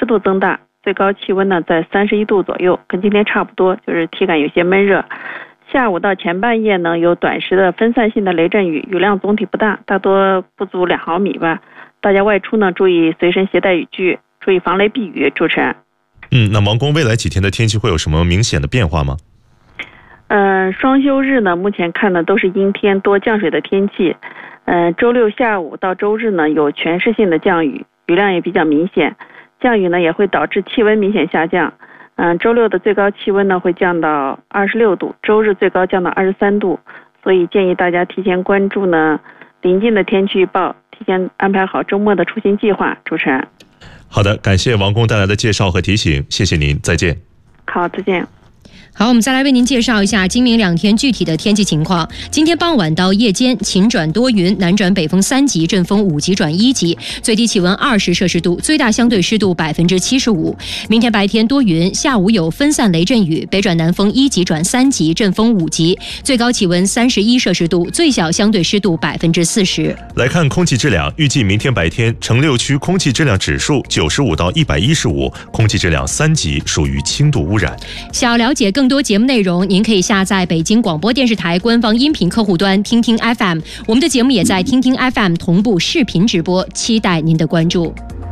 度增大，最高气温呢在31度左右，跟今天差不多，就是体感有些闷热。下午到前半夜呢，有短时的分散性的雷阵雨，雨量总体不大，大多不足2毫米吧。大家外出呢，注意随身携带雨具，注意防雷避雨。主持人， 那王工，未来几天的天气会有什么明显的变化吗？ 双休日呢，目前看呢都是阴天多降水的天气。周六下午到周日呢，有全市性的降雨，雨量也比较明显。降雨呢也会导致气温明显下降。周六的最高气温呢会降到26度，周日最高降到23度，所以建议大家提前关注呢临近的天气预报，提前安排好周末的出行计划。主持人， 好的，感谢王工带来的介绍和提醒，谢谢您，再见。 好，再见。 好，我们再来为您介绍一下今明2天具体的天气情况。今天傍晚到夜间晴转多云，南转北风3级，阵风5级转1级，最低气温20摄氏度，最大相对湿度75%。明天白天多云，下午有分散雷阵雨，北转南风1级转3级，阵风5级，最高气温31摄氏度，最小相对湿度40%。 来看空气质量，预计明天白天城6区空气质量指数95到115，空气质量3级，属于轻度污染。 想要了解更多节目内容，您可以下载北京广播电视台官方音频客户端听听 FM， 我们的节目也在听听 FM 同步视频直播，期待您的关注。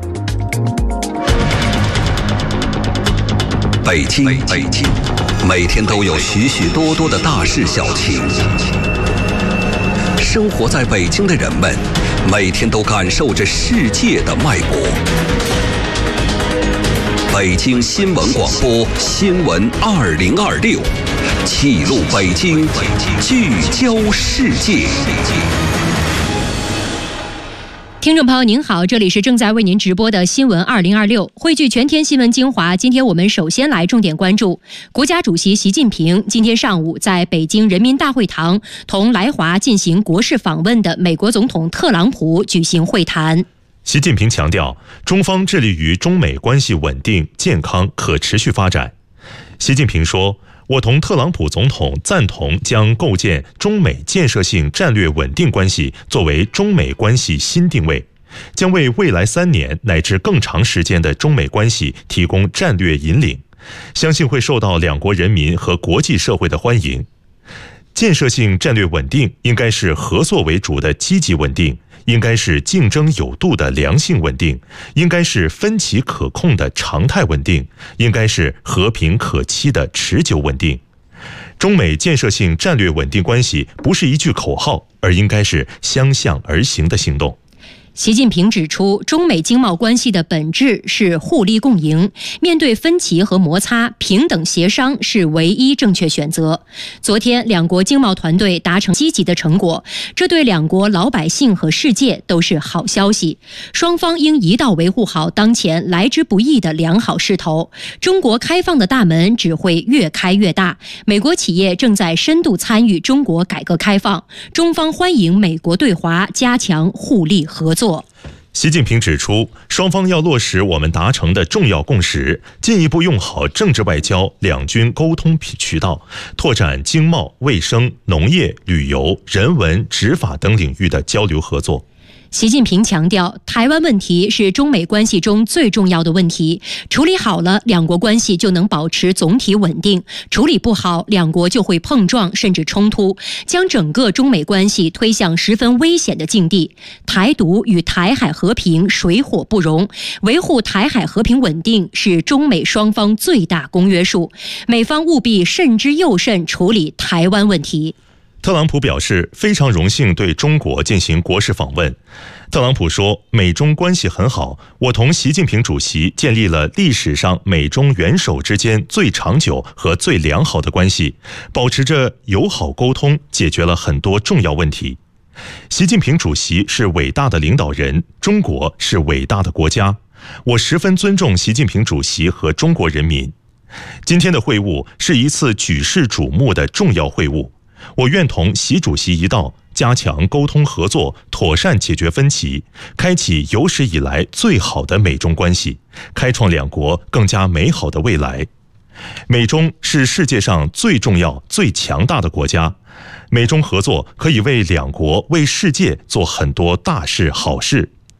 北京，每天都有许许多多的大事小情。生活在北京的人们，每天都感受着世界的脉搏。北京新闻广播新闻2026，记录北京，聚焦世界。 听众朋友您好，这里是正在为您直播的新闻2026，汇聚全天新闻精华。今天我们首先来重点关注国家主席习近平今天上午在北京人民大会堂同来华进行国事访问的美国总统特朗普举行会谈。 习近平强调，中方致力于中美关系稳定、健康、可持续发展。习近平说，我同特朗普总统赞同将构建中美建设性战略稳定关系作为中美关系新定位，将为未来3年乃至更长时间的中美关系提供战略引领，相信会受到两国人民和国际社会的欢迎。建设性战略稳定应该是合作为主的积极稳定，应该是竞争有度的良性稳定，应该是分歧可控的常态稳定，应该是和平可期的持久稳定。中美建设性战略稳定关系不是一句口号，而应该是相向而行的行动。 习近平指出，中美经贸关系的本质是互利共赢，面对分歧和摩擦，平等协商是唯一正确选择。昨天，两国经贸团队达成积极的成果，这对两国老百姓和世界都是好消息。双方应一道维护好当前来之不易的良好势头。中国开放的大门只会越开越大，美国企业正在深度参与中国改革开放，中方欢迎美国对华加强互利合作。 习近平指出，双方要落实我们达成的重要共识，进一步用好政治外交、两军沟通渠道，拓展经贸、卫生、农业、旅游、人文、执法等领域的交流合作。 习近平强调，台湾问题是中美关系中最重要的问题，处理好了，两国关系就能保持总体稳定；处理不好，两国就会碰撞甚至冲突，将整个中美关系推向十分危险的境地。台独与台海和平水火不容，维护台海和平稳定是中美双方最大公约数，美方务必慎之又慎处理台湾问题。 特朗普表示，非常荣幸对中国进行国事访问。特朗普说，美中关系很好，我同习近平主席建立了历史上美中元首之间最长久和最良好的关系，保持着友好沟通，解决了很多重要问题。习近平主席是伟大的领导人，中国是伟大的国家，我十分尊重习近平主席和中国人民。今天的会晤是一次举世瞩目的重要会晤，我愿同习主席一道，加强沟通合作，妥善解决分歧，开启有史以来最好的美中关系，开创两国更加美好的未来。美中是世界上最重要、最强大的国家，美中合作可以为两国、为世界做很多大事好事。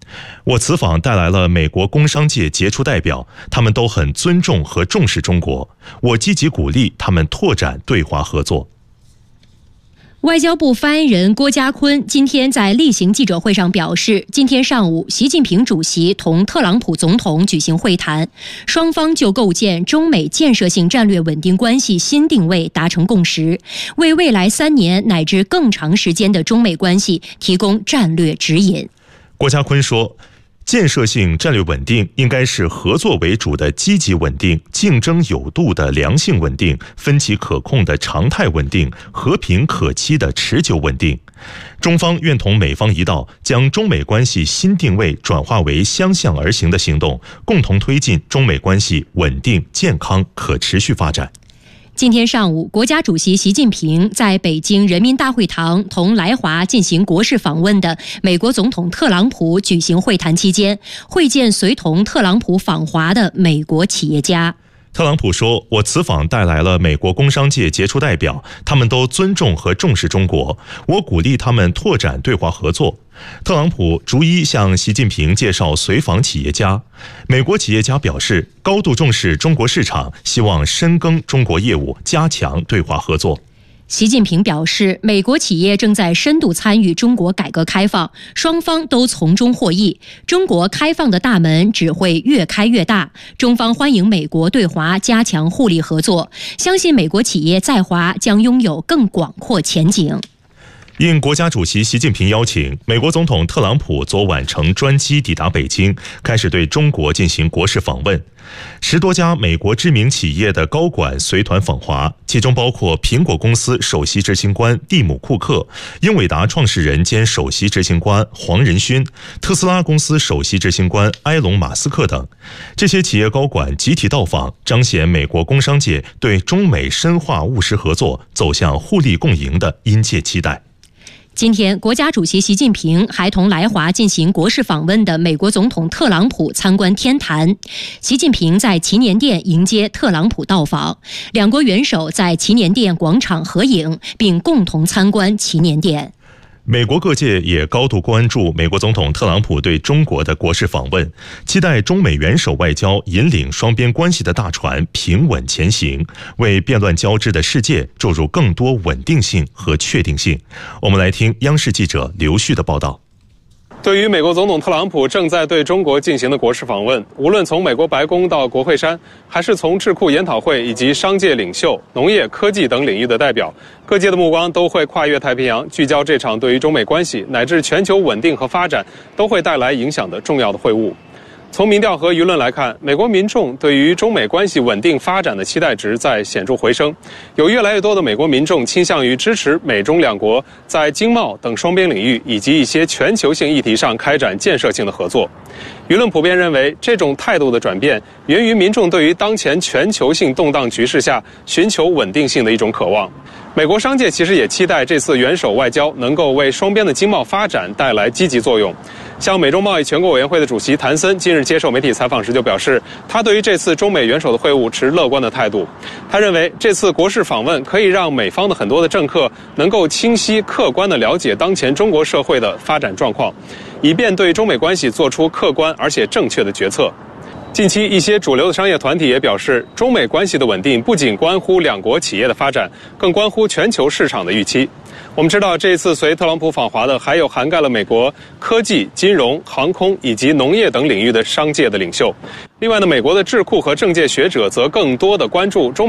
我此访带来了美国工商界杰出代表，他们都很尊重和重视中国，我积极鼓励他们拓展对华合作。 外交部发言人郭家坤今天在例行记者会上表示，今天上午，习近平主席同特朗普总统举行会谈，双方就构建中美建设性战略稳定关系新定位达成共识，为未来3年乃至更长时间的中美关系提供战略指引。 郭家坤说，建设性战略稳定应该是合作为主的积极稳定，竞争有度的良性稳定，分歧可控的常态稳定，和平可期的持久稳定。中方愿同美方一道，将中美关系新定位转化为相向而行的行动，共同推进中美关系稳定、健康、可持续发展。 今天上午，国家主席习近平在北京人民大会堂同来华进行国事访问的美国总统特朗普举行会谈期间，会见随同特朗普访华的美国企业家。 特朗普说，我此访带来了美国工商界杰出代表，他们都尊重和重视中国，我鼓励他们拓展对华合作。特朗普逐一向习近平介绍随访企业家，美国企业家表示高度重视中国市场，希望深耕中国业务，加强对华合作。 习近平表示，美国企业正在深度参与中国改革开放，双方都从中获益。中国开放的大门只会越开越大，中方欢迎美国对华加强互利合作，相信美国企业在华将拥有更广阔前景。 应国家主席习近平邀请，美国总统特朗普昨晚乘专机抵达北京，开始对中国进行国事访问。10多家美国知名企业的高管随团访华，其中包括苹果公司首席执行官蒂姆·库克、英伟达创始人兼首席执行官黄仁勋、特斯拉公司首席执行官埃隆·马斯克等。这些企业高管集体到访，彰显美国工商界对中美深化务实合作、走向互利共赢的殷切期待。 今天，国家主席习近平还同来华进行国事访问的美国总统特朗普参观天坛。习近平在祈年殿迎接特朗普到访，两国元首在祈年殿广场合影，并共同参观祈年殿。 美国各界也高度关注美国总统特朗普对中国的国事访问，期待中美元首外交引领双边关系的大船平稳前行，为变乱交织的世界注入更多稳定性和确定性。我们来听央视记者刘旭的报道。 对于美国总统特朗普正在对中国进行的国事访问，无论从美国白宫到国会山，还是从智库研讨会以及商界领袖、农业、科技等领域的代表，各界的目光都会跨越太平洋，聚焦这场对于中美关系乃至全球稳定和发展都会带来影响的重要的会晤。从民调和舆论来看，美国民众对于中美关系稳定发展的期待值在显著回升，有越来越多的美国民众倾向于支持美中两国在经贸等双边领域以及一些全球性议题上开展建设性的合作。舆论普遍认为，这种态度的转变源于民众对于当前全球性动荡局势下寻求稳定性的一种渴望。美国商界其实也期待这次元首外交能够为双边的经贸发展带来积极作用。像美中贸易全国委员会的主席谭森近日接受媒体采访时就表示，他对于这次中美元首的会晤持乐观的态度。他认为这次国事访问可以让美方的很多的政客能够清晰客观地了解当前中国社会的发展状况，以便对中美关系做出客观而且正确的决策。近期一些主流的商业团体也表示，中美关系的稳定不仅关乎两国企业的发展，更关乎全球市场的预期。我们知道，这一次随特朗普访华的还有涵盖了美国科技、金融、航空以及农业等领域的商界的领袖。另外呢，美国的智库和政界学者则更多地关注中